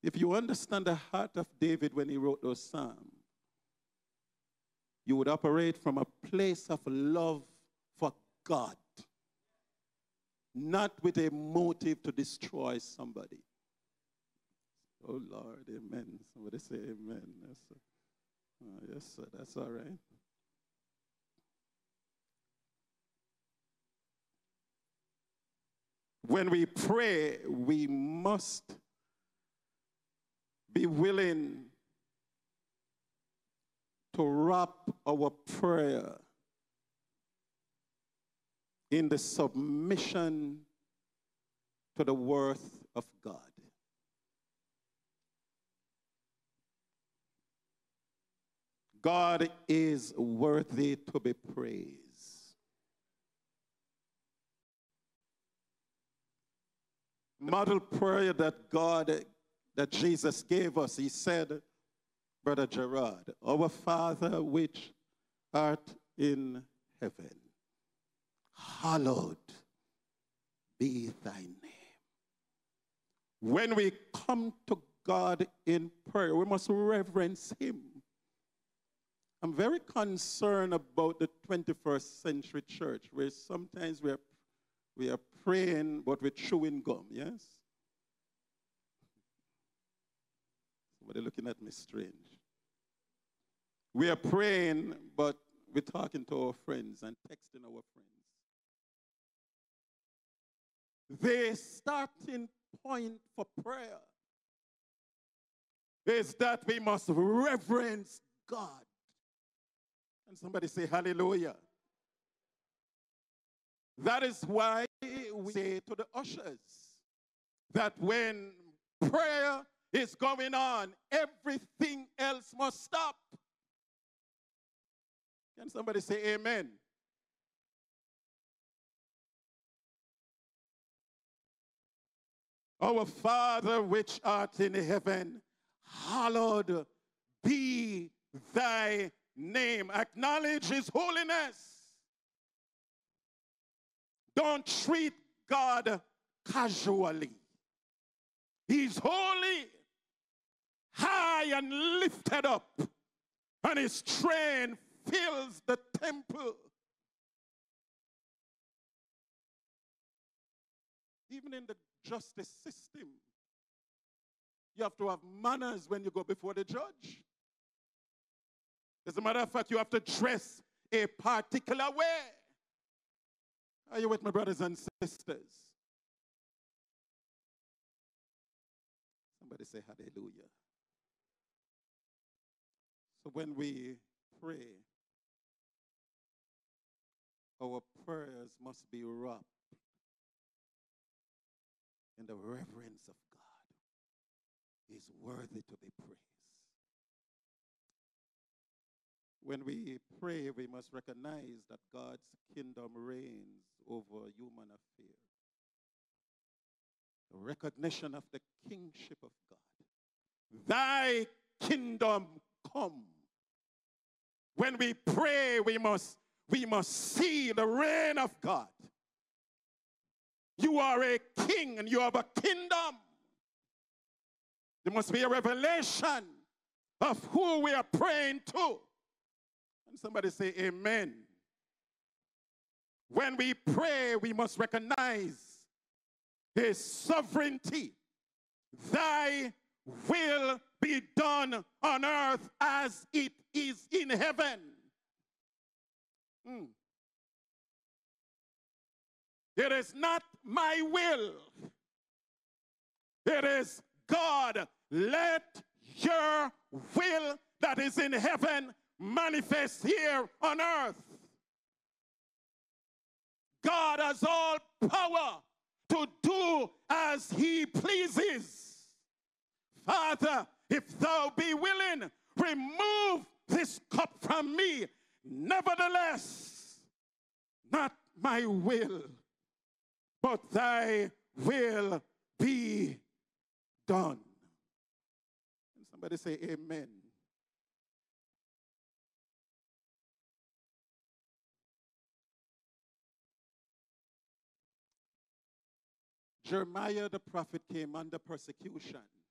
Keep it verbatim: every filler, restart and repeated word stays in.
If you understand the heart of David when he wrote those psalms, you would operate from a place of love for God, not with a motive to destroy somebody. Oh, Lord, amen. Somebody say amen. Yes, sir. Oh, yes, sir. That's all right. When we pray, we must be willing to wrap our prayer in the submission to the worth of God. God is worthy to be praised. Model prayer that God, that Jesus gave us, he said, Brother Gerard, our Father which art in heaven, hallowed be thy name. When we come to God in prayer, we must reverence him. I'm very concerned about the twenty-first century church, where sometimes we are, we are praying, but we're chewing gum, yes? Somebody looking at me strange. We are praying, but we're talking to our friends and texting our friends. The starting point for prayer is that we must reverence God. And somebody say hallelujah. That is why we say to the ushers that when prayer is going on, everything else must stop. Can somebody say amen? Our Father which art in heaven, hallowed be thy name. Acknowledge his holiness. Don't treat God casually. He's holy, high and lifted up, and his train fills the temple. Even in the justice system, you have to have manners when you go before the judge. As a matter of fact, you have to dress a particular way. Are you with my brothers and sisters? Somebody say hallelujah. So when we pray, our prayers must be wrapped in the reverence of God. He's worthy to be praised. When we pray, we must recognize that God's kingdom reigns over human affairs. The recognition of the kingship of God. Thy kingdom come. When we pray, we must, we must see the reign of God. You are a king and you have a kingdom. There must be a revelation of who we are praying to. And somebody say amen. When we pray, we must recognize his sovereignty. Thy will be done on earth as it is in heaven. Mm. It is not my will. It is God, let your will that is in heaven manifest here on earth. God has all power to do as he pleases. Father, if thou be willing, remove this cup from me. Nevertheless, not my will, but thy will be done. And somebody say amen. Jeremiah the prophet came under persecution.